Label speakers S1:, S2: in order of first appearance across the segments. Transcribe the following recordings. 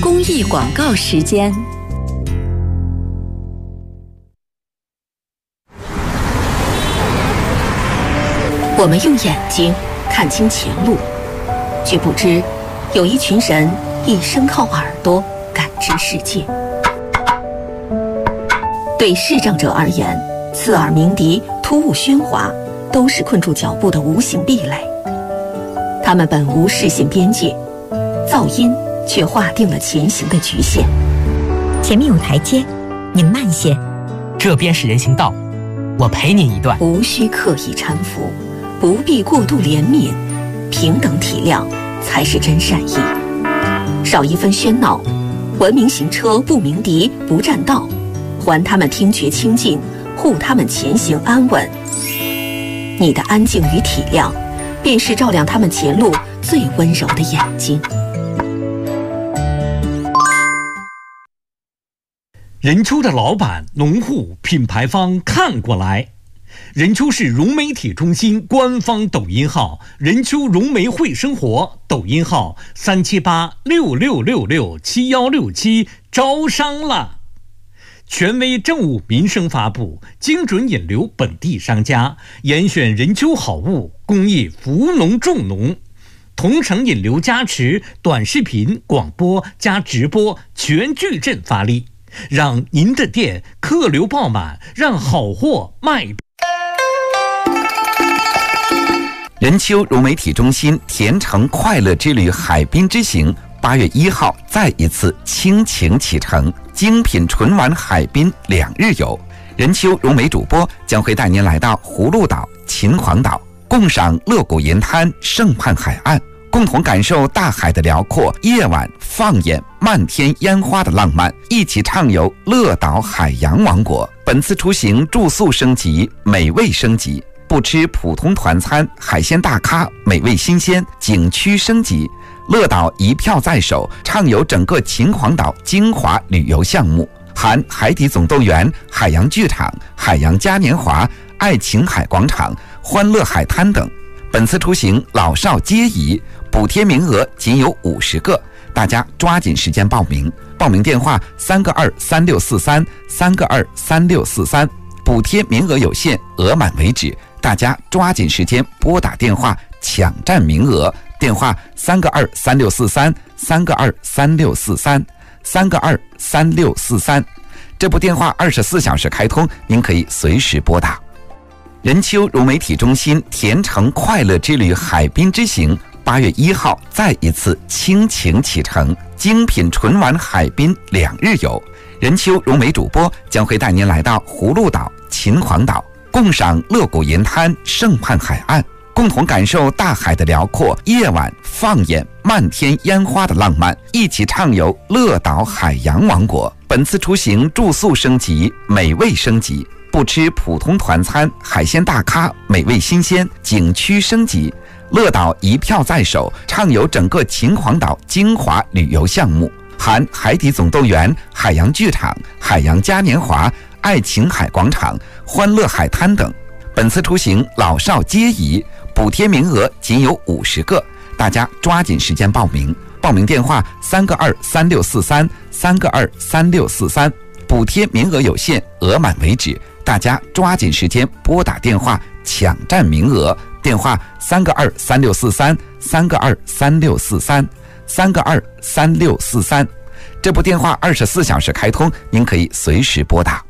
S1: 公益广告时间。我们用眼睛看清前路，却不知有一群人一生靠耳朵感知世界。对视障者而言，刺耳鸣笛、突兀喧哗都是困住脚步的无形壁垒。他们本无视线边界，噪音却划定了前行的局限。
S2: 前面有台阶，您慢些。
S3: 这边是人行道，我陪您一段。
S1: 无需刻意搀扶，不必过度怜悯，平等体谅才是真善意。少一分喧闹，文明行车不鸣笛不占道，还他们听觉清净，护他们前行安稳。你的安静与体谅，便是照亮他们前路最温柔的眼睛。
S4: 任丘的老板、农户、品牌方看过来。任丘市融媒体中心官方抖音号任丘融媒会生活，抖音号37866667167招商了。权威政务民生发布，精准引流本地商家，严选任丘好物，公益扶农种农，同城引流加持，短视频、广播加直播全矩阵发力，让您的店客流爆满，让好货卖。
S5: 任丘融媒体中心甜橙快乐之旅海滨之行8月1号再一次倾情启程，精品纯玩海滨2日游。任丘融媒主播将会带您来到葫芦岛、秦皇岛，共赏乐谷银滩、盛畔海岸，共同感受大海的辽阔，夜晚放眼漫天烟花的浪漫，一起畅游乐岛海洋王国。本次出行住宿升级，美味升级，不吃普通团餐，海鲜大咖，美味新鲜，景区升级。乐岛一票在手，畅游整个秦皇岛精华旅游项目，含海底总动员、海洋剧场、海洋嘉年华、爱琴海广场、欢乐海滩等。本次出行老少皆宜，补贴名额仅有50个，大家抓紧时间报名。报名电话3个23643，3个23643，补贴名额有限，额满为止，大家抓紧时间拨打电话抢占名额。电话3个23643，3个23643，3个23643。这部电话24小时开通，您可以随时拨打。任丘融媒体中心甜橙快乐之旅海滨之行8月1号再一次倾情启程，精品纯玩海滨2日游。任丘融媒主播将会带您来到葫芦岛、秦皇岛，共赏乐谷银滩、盛畔海岸，共同感受大海的辽阔，夜晚放眼漫天烟花的浪漫，一起畅游乐岛海洋王国。本次出行住宿升级，美味升级，不吃普通团餐，海鲜大咖，美味新鲜，景区升级。乐岛一票在手，畅游整个秦皇岛精华旅游项目，含海底总动员、海洋剧场、海洋嘉年华、爱琴海广场、欢乐海滩等。本次出行老少皆宜，补贴名额仅有50个，大家抓紧时间报名。报名电话3个23643，3个23643，补贴名额有限，额满为止，大家抓紧时间拨打电话抢占名额。电话3个23643，3个23643，3个23643。这部电话24小时开通，您可以随时拨打。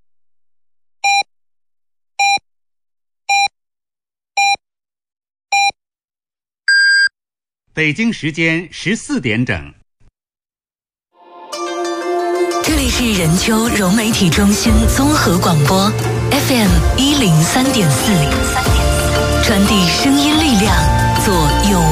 S6: 北京时间14点整。
S2: 这里是任丘融媒体中心综合广播 FM 103.4，传递声音力量，做有